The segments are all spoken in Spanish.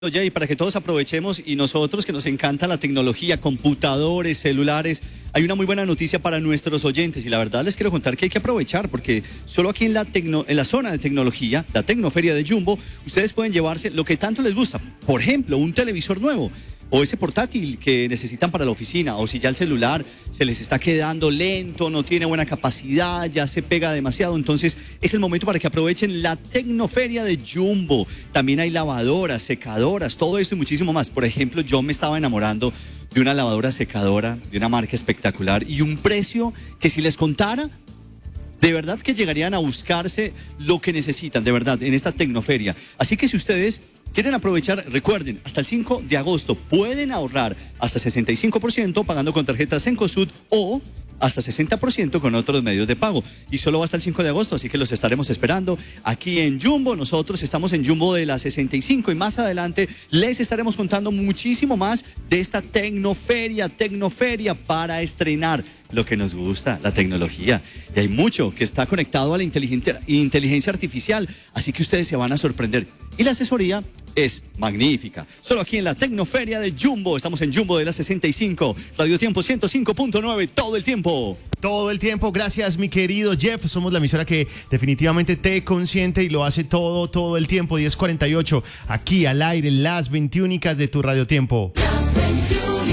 Oye, y para que todos aprovechemos y nosotros que nos encanta la tecnología, computadores, celulares, hay una muy buena noticia para nuestros oyentes y la verdad les quiero contar que hay que aprovechar porque solo aquí en la zona de tecnología, la Tecnoferia de Jumbo, ustedes pueden llevarse lo que tanto les gusta. Por ejemplo, un televisor nuevo o ese portátil que necesitan para la oficina, o si ya el celular se les está quedando lento, no tiene buena capacidad, ya se pega demasiado, entonces es el momento para que aprovechen la Tecnoferia de Jumbo. También hay lavadoras, secadoras, todo esto y muchísimo más. Por ejemplo, yo me estaba enamorando de una lavadora secadora, de una marca espectacular y un precio que si les contara, de verdad que llegarían a buscarse lo que necesitan, de verdad, en esta Tecnoferia. Así que si ustedes quieren aprovechar, recuerden, hasta el 5 de agosto pueden ahorrar hasta 65% pagando con tarjetas Cencosud o hasta 60% con otros medios de pago. Y solo va hasta el 5 de agosto, así que los estaremos esperando aquí en Jumbo. Nosotros estamos en Jumbo de la 65 y más adelante les estaremos contando muchísimo más de esta Tecnoferia para estrenar lo que nos gusta, la tecnología. Y hay mucho que está conectado a la inteligencia artificial, así que ustedes se van a sorprender. Y la asesoría es magnífica. Solo aquí en la Tecnoferia de Jumbo. Estamos en Jumbo de la 65. Radio Tiempo 105.9 todo el tiempo. Todo el tiempo, gracias mi querido Jeff. Somos la emisora que definitivamente te consiente y lo hace todo el tiempo. 10:48, aquí al aire, las 21 de tu Radio Tiempo. Las 21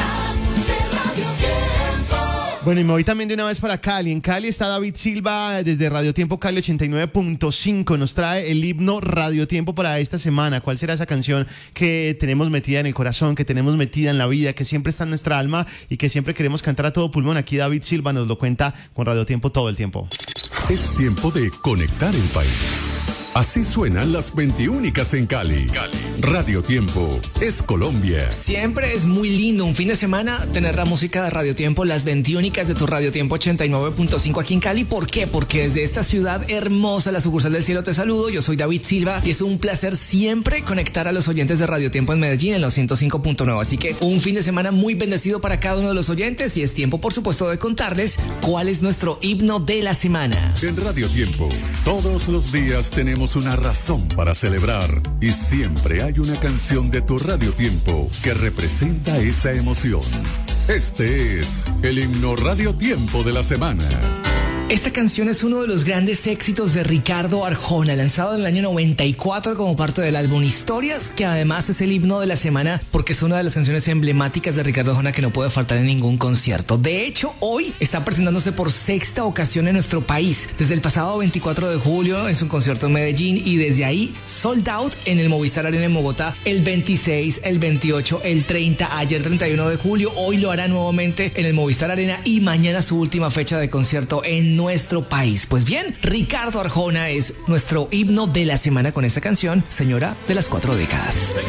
de Radio Tiempo. Bueno, y me voy también de una vez para Cali. En Cali está David Silva desde Radio Tiempo Cali 89.5. Nos trae el himno Radio Tiempo para esta semana. ¿Cuál será esa canción que tenemos metida en el corazón, que tenemos metida en la vida, que siempre está en nuestra alma y que siempre queremos cantar a todo pulmón? Aquí David Silva nos lo cuenta con Radio Tiempo todo el tiempo. Es tiempo de conectar el país. Así suenan las 21 en Cali. Radio Tiempo es Colombia. Siempre es muy lindo un fin de semana tener la música de Radio Tiempo, las 21 de tu Radio Tiempo 89.5 aquí en Cali. ¿Por qué? Porque desde esta ciudad hermosa, la sucursal del cielo, te saludo. Yo soy David Silva y es un placer siempre conectar a los oyentes de Radio Tiempo en Medellín en los 105.9. Así que un fin de semana muy bendecido para cada uno de los oyentes y es tiempo, por supuesto, de contarles cuál es nuestro himno de la semana. En Radio Tiempo, todos los días tenemos una razón para celebrar y siempre hay una canción de tu Radio Tiempo que representa esa emoción. Este es el himno Radio Tiempo de la semana. Esta canción es uno de los grandes éxitos de Ricardo Arjona, lanzado en el año 94 como parte del álbum Historias, que además es el himno de la semana porque es una de las canciones emblemáticas de Ricardo Arjona que no puede faltar en ningún concierto. De hecho, hoy está presentándose por sexta ocasión en nuestro país, desde el pasado 24 de julio en su concierto en Medellín y desde ahí sold out en el Movistar Arena en Bogotá el 26, el 28, el 30, ayer 31 de julio, hoy lo hará nuevamente en el Movistar Arena y mañana su última fecha de concierto en nuestro país. Pues bien, Ricardo Arjona es nuestro himno de la semana con esta canción, Señora de las 4 décadas.